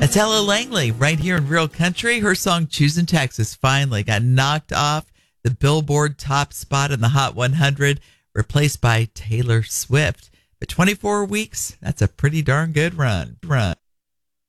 That's Ella Langley right here in Real Country. Her song Choosing Texas finally got knocked off the Billboard top spot in the Hot 100, replaced by Taylor Swift. But 24 weeks, that's a pretty darn good run.